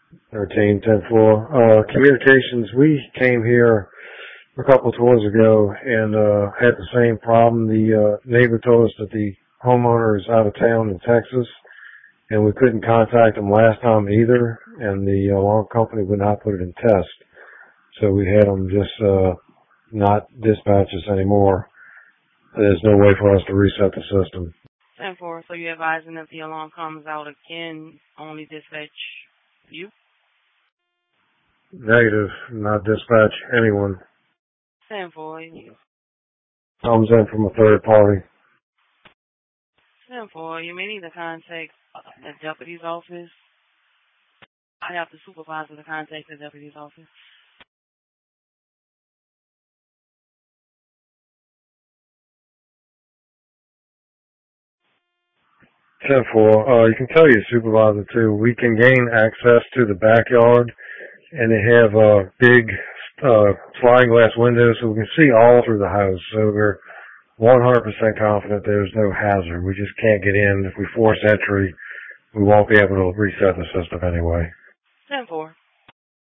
13, 10 4. Communications, we came here a couple of tours ago and had the same problem. The neighbor told us that the homeowner is out of town in Texas, and we couldn't contact them last time either, and the alarm company would not put it in test. So we had them just not dispatch us anymore. There's no way for us to reset the system. 10-4, so you're advising if the alarm comes out again, only dispatch you? Negative, not dispatch anyone. 10-4. Comes in from a third party. 10-4, you may need to contact the deputy's office. I have the supervisor to contact the deputy's office. 10-4. You can tell your supervisor too. We can gain access to the backyard, and they have big sliding glass windows, so we can see all through the house. So we're 100% confident there's no hazard. We just can't get in. If we force entry, we won't be able to reset the system anyway. 10-4.